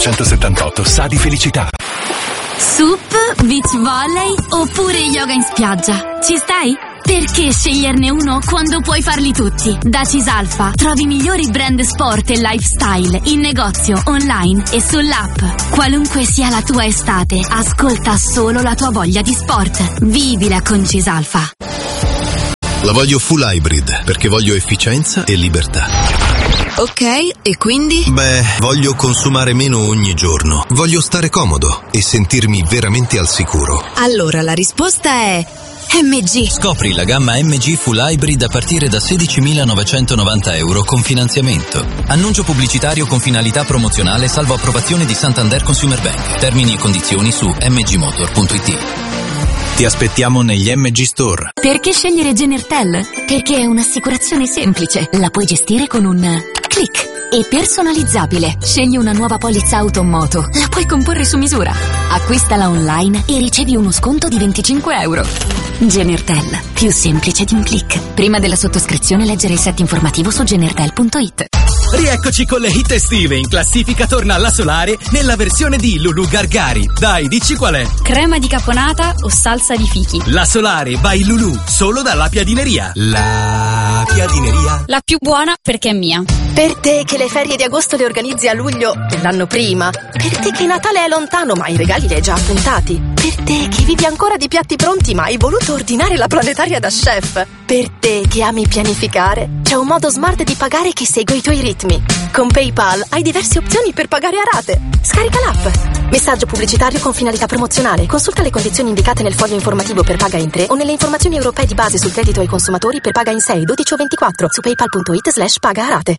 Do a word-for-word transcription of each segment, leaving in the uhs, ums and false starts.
ottocentosettantotto sa di felicità. Sup, beach volley oppure yoga in spiaggia? Ci stai? Perché sceglierne uno quando puoi farli tutti? Da Cisalfa trovi i migliori brand sport e lifestyle in negozio, online e sull'app. Qualunque sia la tua estate, ascolta solo la tua voglia di sport. Vivila con Cisalfa. La voglio full hybrid perché voglio efficienza e libertà. Ok, e quindi? Beh, voglio consumare meno ogni giorno. Voglio stare comodo e sentirmi veramente al sicuro. Allora la risposta è M G. Scopri la gamma M G Full Hybrid a partire da sedicimilanovecentovananta euro con finanziamento. Annuncio pubblicitario con finalità promozionale salvo approvazione di Santander Consumer Bank. Termini e condizioni su m g motor punto i t. Ti aspettiamo negli M G Store. Perché scegliere Genertel? Perché è un'assicurazione semplice. La puoi gestire con un click. E personalizzabile. Scegli una nuova polizza auto o moto. La puoi comporre su misura. Acquistala online e ricevi uno sconto di venticinque euro. Genertel. Più semplice di un click. Prima della sottoscrizione leggere il set informativo su genertel punto i t. Rieccoci con le hit estive. In classifica torna la Solare nella versione di Lulu Gargari. Dai, dici qual è? Crema di caponata o salsa di fichi? La Solare by Lulu, solo dalla Piadineria. La Piadineria. La più buona perché è mia. Per te che le ferie di agosto le organizzi a luglio dell'anno prima. Per te che Natale è lontano ma i regali li hai già appuntati. Per te che vivi ancora di piatti pronti ma hai voluto ordinare la planetaria da chef. Per te che ami pianificare, c'è un modo smart di pagare che segue i tuoi ritmi. Con PayPal hai diverse opzioni per pagare a rate. Scarica l'app. Messaggio pubblicitario con finalità promozionale. Consulta le condizioni indicate nel foglio informativo per paga in tre o nelle informazioni europee di base sul credito ai consumatori per paga in sei, dodici o ventiquattro su paypal punto it slash paga a rate.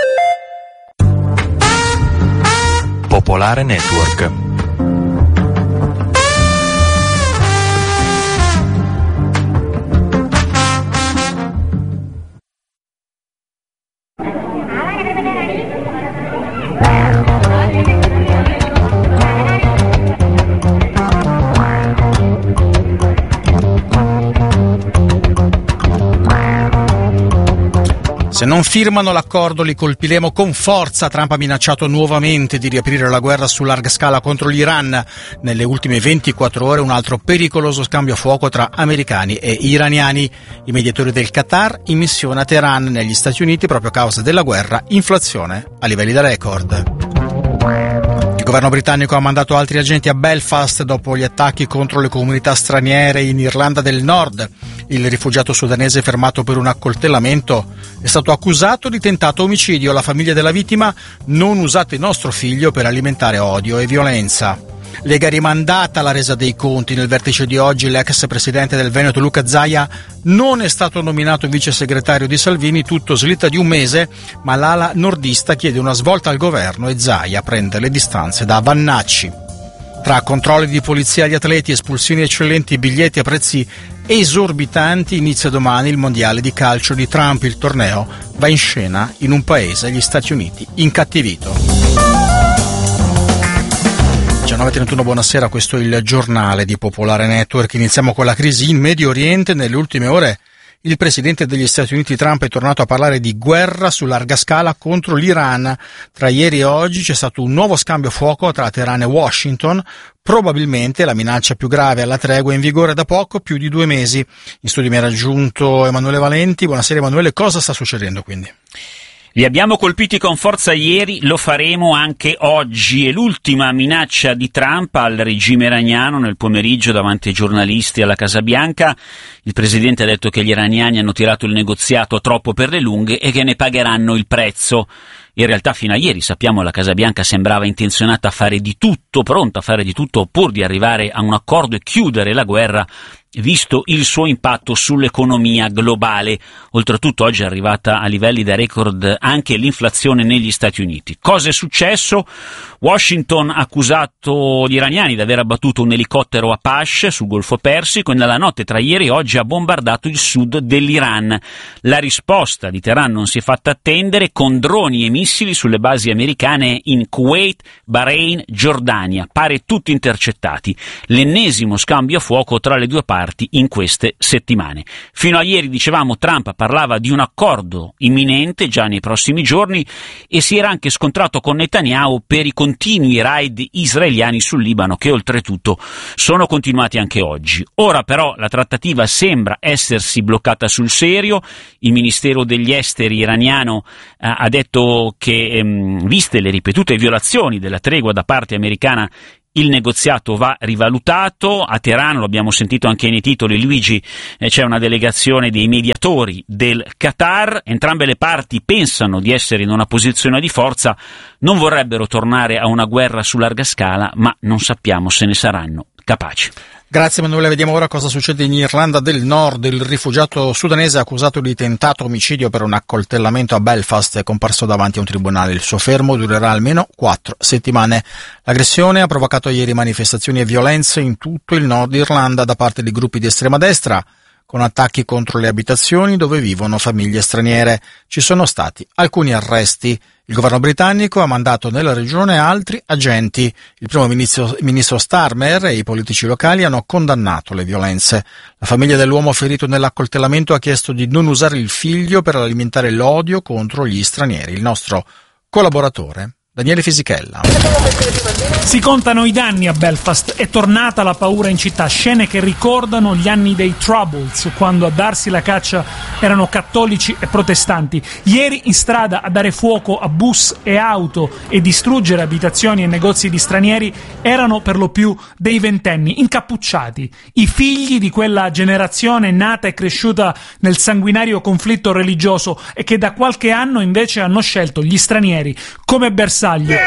Popolare Network. Se non firmano l'accordo li colpiremo con forza. Trump ha minacciato nuovamente di riaprire la guerra su larga scala contro l'Iran. Nelle ultime ventiquattro ore un altro pericoloso scambio a fuoco tra americani e iraniani. I mediatori del Qatar in missione a Teheran negli Stati Uniti proprio a causa della guerra, inflazione a livelli da record. Il governo britannico ha mandato altri agenti a Belfast dopo gli attacchi contro le comunità straniere in Irlanda del Nord. Il rifugiato sudanese fermato per un accoltellamento è stato accusato di tentato omicidio. La famiglia della vittima: non usate il nostro figlio per alimentare odio e violenza. Lega rimandata la resa dei conti. Nel vertice di oggi l'ex presidente del Veneto Luca Zaia non è stato nominato vice segretario di Salvini, tutto slitta di un mese, ma l'ala nordista chiede una svolta al governo e Zaia prende le distanze da Vannacci. Tra controlli di polizia agli atleti, espulsioni eccellenti, biglietti a prezzi esorbitanti, inizia domani il mondiale di calcio di Trump. Il torneo va in scena in un paese, gli Stati Uniti, incattivito. diciannove e trentuno, buonasera, questo è il giornale di Popolare Network. Iniziamo con la crisi in Medio Oriente. Nelle ultime ore il presidente degli Stati Uniti Trump è tornato a parlare di guerra su larga scala contro l'Iran. Tra ieri e oggi c'è stato un nuovo scambio a fuoco tra Teheran e Washington, probabilmente la minaccia più grave alla tregua in vigore da poco, più di due mesi. In studio mi ha raggiunto Emanuele Valenti. Buonasera Emanuele, cosa sta succedendo quindi? Li abbiamo colpiti con forza ieri, lo faremo anche oggi. È l'ultima minaccia di Trump al regime iraniano nel pomeriggio davanti ai giornalisti alla Casa Bianca. Il presidente ha detto che gli iraniani hanno tirato il negoziato troppo per le lunghe e che ne pagheranno il prezzo. In realtà fino a ieri, sappiamo, la Casa Bianca sembrava intenzionata a fare di tutto, pronta a fare di tutto pur di arrivare a un accordo e chiudere la guerra, visto il suo impatto sull'economia globale. Oltretutto oggi è arrivata a livelli da record anche l'inflazione negli Stati Uniti. Cosa è successo? Washington ha accusato gli iraniani di aver abbattuto un elicottero Apache sul Golfo Persico e nella notte tra ieri e oggi ha bombardato il sud dell'Iran. La risposta di Teheran non si è fatta attendere, con droni e missili sulle basi americane in Kuwait, Bahrain, Giordania, pare tutti intercettati. L'ennesimo scambio a fuoco tra le due parti in queste settimane. Fino a ieri, dicevamo, Trump parlava di un accordo imminente già nei prossimi giorni e si era anche scontrato con Netanyahu per i contenuti continui raid israeliani sul Libano, che oltretutto sono continuati anche oggi. Ora però la trattativa sembra essersi bloccata sul serio. Il Ministero degli Esteri iraniano eh, ha detto che, ehm, viste le ripetute violazioni della tregua da parte americana, il negoziato va rivalutato. A Teheran, lo abbiamo sentito anche nei titoli, Luigi, eh, c'è una delegazione dei mediatori del Qatar. Entrambe le parti pensano di essere in una posizione di forza, non vorrebbero tornare a una guerra su larga scala, ma non sappiamo se ne saranno capaci. Grazie Emanuele, vediamo ora cosa succede in Irlanda del Nord. Il rifugiato sudanese accusato di tentato omicidio per un accoltellamento a Belfast è comparso davanti a un tribunale. Il suo fermo durerà almeno quattro settimane. L'aggressione ha provocato ieri manifestazioni e violenze in tutto il Nord Irlanda da parte di gruppi di estrema destra, con attacchi contro le abitazioni dove vivono famiglie straniere. Ci sono stati alcuni arresti. Il governo britannico ha mandato nella regione altri agenti. Il primo ministro, ministro Starmer e i politici locali hanno condannato le violenze. La famiglia dell'uomo ferito nell'accoltellamento ha chiesto di non usare il figlio per alimentare l'odio contro gli stranieri. Il nostro collaboratore Daniele Fisichella. Si contano i danni a Belfast, è tornata la paura in città, scene che ricordano gli anni dei Troubles, quando a darsi la caccia erano cattolici e protestanti. Ieri in strada a dare fuoco a bus e auto e distruggere abitazioni e negozi di stranieri erano per lo più dei ventenni, incappucciati, i figli di quella generazione nata e cresciuta nel sanguinario conflitto religioso e che da qualche anno invece hanno scelto gli stranieri come bersaglio.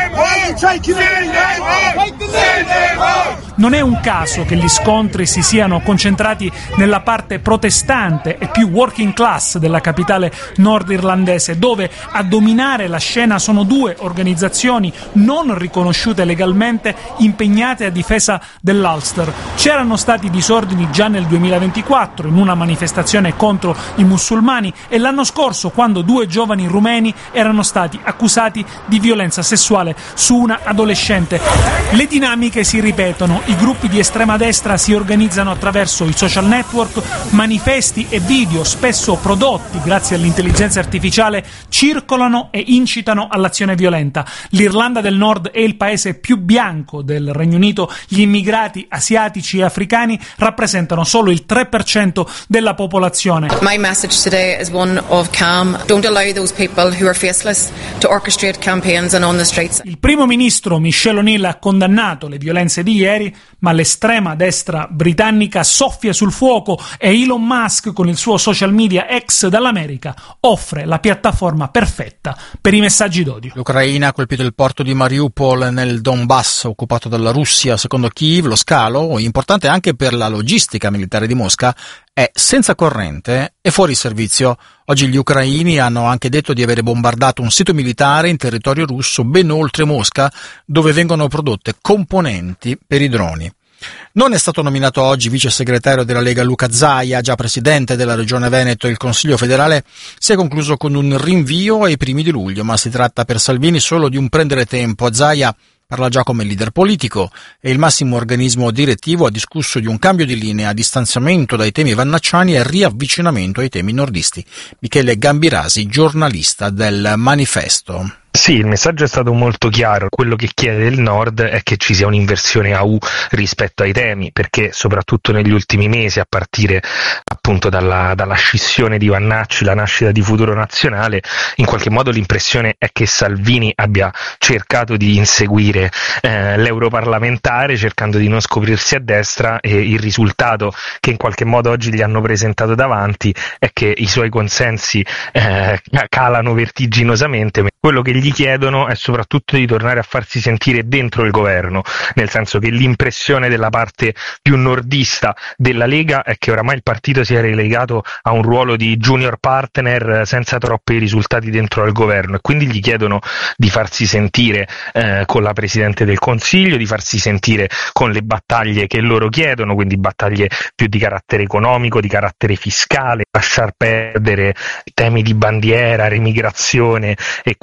Non è un caso che gli scontri si siano concentrati nella parte protestante e più working class della capitale nordirlandese, dove a dominare la scena sono due organizzazioni non riconosciute legalmente impegnate a difesa dell'Ulster. C'erano stati disordini già nel duemilaventiquattro in una manifestazione contro i musulmani e l'anno scorso quando due giovani rumeni erano stati accusati di violenza sessuale su una adolescente. Le dinamiche si ripetono, i gruppi di estrema destra si organizzano attraverso i social network, manifesti e video spesso prodotti grazie all'intelligenza artificiale circolano e incitano all'azione violenta. L'Irlanda del Nord è il paese più bianco del Regno Unito, gli immigrati asiatici e africani rappresentano solo il tre per cento della popolazione. My message today is one of calm. Don't allow those people who are faceless to orchestrate campaigns and on the streets. Il primo ministro Michelle O'Neill ha condannato le violenze di ieri, ma l'estrema destra britannica soffia sul fuoco e Elon Musk, con il suo social media X dall'America, offre la piattaforma perfetta per i messaggi d'odio. L'Ucraina ha colpito il porto di Mariupol nel Donbass, occupato dalla Russia. Secondo Kiev, lo scalo, importante anche per la logistica militare di Mosca, è senza corrente e fuori servizio. Oggi gli ucraini hanno anche detto di avere bombardato un sito militare in territorio russo ben oltre Mosca, dove vengono prodotte componenti per i droni. Non è stato nominato oggi vice segretario della Lega Luca Zaia, già presidente della Regione Veneto. Il Consiglio federale si è concluso con un rinvio ai primi di luglio, ma si tratta per Salvini solo di un prendere tempo. Zaia parla già come leader politico e il massimo organismo direttivo ha discusso di un cambio di linea, distanziamento dai temi vannacciani e riavvicinamento ai temi nordisti. Michele Gambirasi, giornalista del Manifesto. Sì, il messaggio è stato molto chiaro. Quello che chiede il Nord è che ci sia un'inversione a U rispetto ai temi, perché soprattutto negli ultimi mesi, a partire appunto dalla, dalla scissione di Vannacci, la nascita di Futuro Nazionale, in qualche modo l'impressione è che Salvini abbia cercato di inseguire eh, l'europarlamentare, cercando di non scoprirsi a destra, e il risultato che in qualche modo oggi gli hanno presentato davanti è che i suoi consensi eh, calano vertiginosamente. Quello che gli chiedono è soprattutto di tornare a farsi sentire dentro il governo, nel senso che l'impressione della parte più nordista della Lega è che oramai il partito sia relegato a un ruolo di junior partner senza troppi risultati dentro al governo, e quindi gli chiedono di farsi sentire eh, con la Presidente del Consiglio, di farsi sentire con le battaglie che loro chiedono, quindi battaglie più di carattere economico, di carattere fiscale, lasciar perdere temi di bandiera, remigrazione e quant'altro.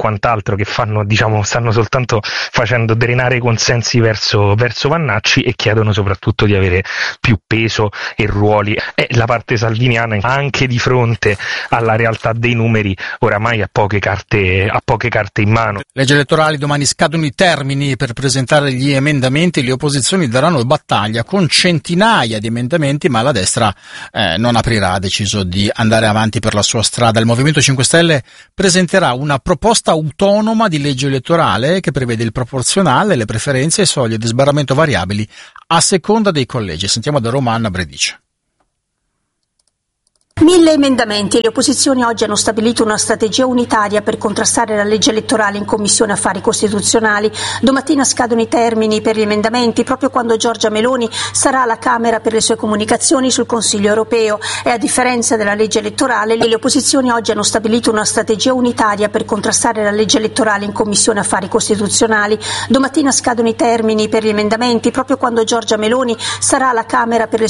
quant'altro che fanno, diciamo, stanno soltanto facendo drenare i consensi verso, verso Vannacci e chiedono soprattutto di avere più peso e ruoli. E la parte salviniana, anche di fronte alla realtà dei numeri, oramai ha poche carte, ha poche carte in mano. Legge elettorali, domani scadono i termini per presentare gli emendamenti, le opposizioni daranno battaglia con centinaia di emendamenti, ma la destra eh, non aprirà, ha deciso di andare avanti per la sua strada. Il Movimento cinque Stelle presenterà una proposta autonoma di legge elettorale che prevede il proporzionale, le preferenze e soglie di sbarramento variabili a seconda dei collegi. Sentiamo da Roma Anna Bredice. Mille emendamenti. Le opposizioni oggi hanno stabilito una strategia unitaria per contrastare la legge elettorale in Commissione Affari Costituzionali. Domattina scadono i termini per gli emendamenti, proprio quando Giorgia Meloni sarà alla Camera per le sue comunicazioni sul Consiglio europeo. E a differenza della legge elettorale, le opposizioni oggi hanno stabilito una strategia unitaria per contrastare la legge elettorale in Commissione Affari Costituzionali. Domattina scadono i termini per gli emendamenti, proprio quando Giorgia Meloni sarà alla Camera per le